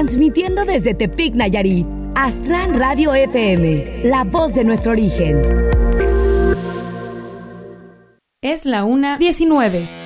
transmitiendo desde Tepic, Nayarit. Aztlán Radio FM, la voz de nuestro origen. Es la 1:19.